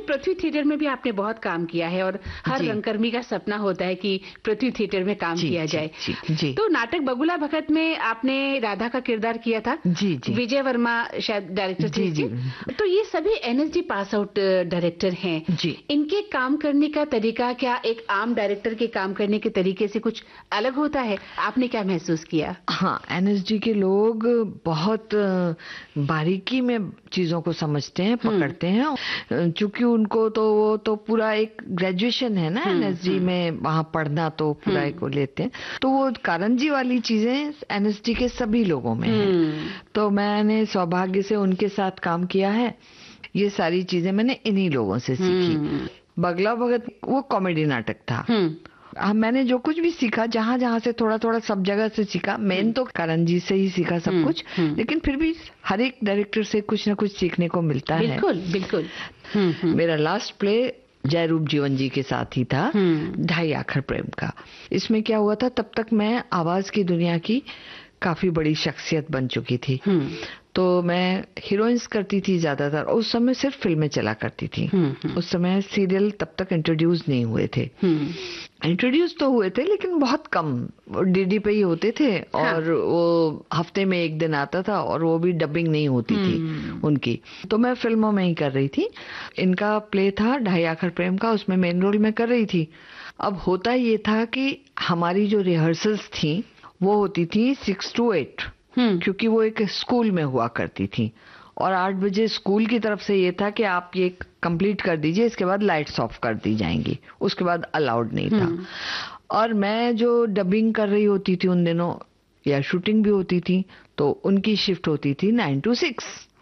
पृथ्वी theatre में भी आपने बहुत काम किया है और हर रंगकर्मी का सपना होता है कि पृथ्वी थिएटर में काम किया जाए। जी। तो नाटक बगुला भगत में आपने राधा का किरदार किया था। जी। विजय वर्मा शायद डायरेक्टर थे। जी। तो ये सभी एनएसडी पास आउट डायरेक्टर हैं। जी। इनके काम करने का तरीका क्या एक आम डायरेक्टर के काम करने के तरीके से कुछ अलग होता है? आपने क्या महसूस किया? हाँ, एनएसडी के लोग बहुत बारीकी में चीजों को समझते हैं, पकड़ते हैं। चूंकि उनको तो वो तो पूरा एक ग्रेजुएशन है ना एनएसडी में, वहां पढ़ना तो पूरा एक लेते हैं। तो वो कारंजी वाली चीजें एनएसडी के सभी लोगों में है। तो मैंने सौभाग्य से उनके साथ काम किया है। ये सारी चीजें मैंने इन्हीं लोगों से सीखी। बगला भगत वो कॉमेडी नाटक था। मैंने जो कुछ भी सीखा, जहां से थोड़ा सब जगह से सीखा। मेन तो करंजी से ही सीखा सब कुछ, लेकिन फिर भी हर एक डायरेक्टर से कुछ ना कुछ सीखने को मिलता है। बिल्कुल। मेरा लास्ट प्ले जय रूप जीवन जी के साथ ही था, ढाई आखर प्रेम का। इसमें क्या हुआ था, तब तक मैं आवाज की दुनिया की काफी बड़ी शख्सियत बन चुकी थी। तो मैं हीरोइंस करती थी ज्यादातर। उस समय सिर्फ फिल्में चला करती थी। उस समय सीरियल तब तक इंट्रोड्यूस नहीं हुए थे। इंट्रोड्यूस तो हुए थे लेकिन बहुत कम, डीडी पे ही होते थे। और वो हफ्ते में एक दिन आता था और वो भी डबिंग नहीं होती थी उनकी। तो मैं फिल्मों में ही कर रही थी। इनका प्ले था ढाई आखर प्रेम का, उसमें मेन रोल में कर रही थी। अब होता ये था कि हमारी जो रिहर्सल्स थी वो होती थी 6 to 8, क्योंकि वो एक स्कूल में हुआ करती थी। और 8 बजे स्कूल की तरफ से ये था कि आप ये कंप्लीट कर दीजिए, इसके बाद लाइट्स ऑफ कर दी जाएंगी। उसके बाद अलाउड नहीं था। और मैं जो डबिंग कर रही होती थी उन दिनों, या शूटिंग भी होती थी, तो उनकी शिफ्ट होती थी 9 to 6।